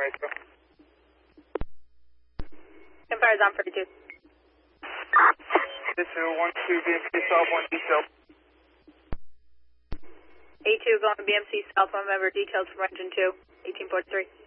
Metro. Empire's on 42. This is 12 BMC South, 1 detail. A2 going to BMC South, 1 member, details from engine 2, 1843.